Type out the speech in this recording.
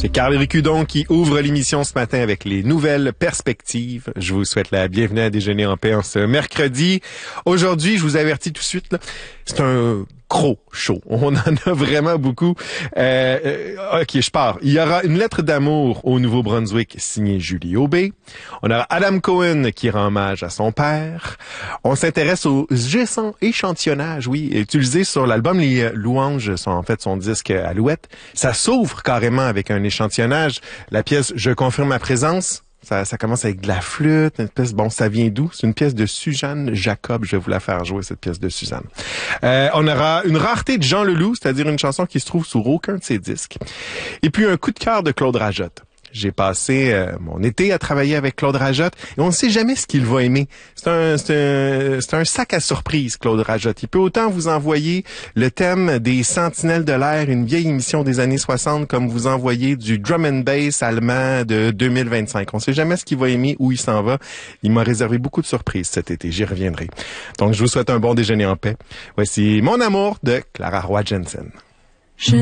C'est Carl Ricudon qui ouvre l'émission ce matin avec les nouvelles perspectives. Je vous souhaite la bienvenue à Déjeuner en paix en ce mercredi. Aujourd'hui, je vous avertis tout de suite, là, c'est un gros show. On en a vraiment beaucoup. OK, je pars. Il y aura une lettre d'amour au Nouveau-Brunswick signée Julie Aubé. On aura Adam Cohen qui rend hommage à son père. On s'intéresse aux échantillonnages, oui, utilisés sur l'album Les Louanges, son disque Alouette. Ça s'ouvre carrément avec un échantillonnage. La pièce Je confirme ma présence. Ça commence avec de la flûte, une espèce, bon, ça vient d'où? C'est une pièce de Suzanne Jacob. Je vais vous la faire jouer, cette pièce de Suzanne. On aura une rareté de Jean Leloup, c'est-à-dire une chanson qui se trouve sur aucun de ses disques. Et puis un coup de cœur de Claude Rajotte. J'ai passé mon été à travailler avec Claude Rajotte et on ne sait jamais ce qu'il va aimer. C'est un sac à surprise, Claude Rajotte. Il peut autant vous envoyer le thème des Sentinelles de l'air, une vieille émission des années 60, comme vous envoyer du drum and bass allemand de 2025. On ne sait jamais ce qu'il va aimer, où il s'en va. Il m'a réservé beaucoup de surprises cet été. J'y reviendrai. Donc, je vous souhaite un bon déjeuner en paix. Voici Mon amour de Clara Roy Jensen.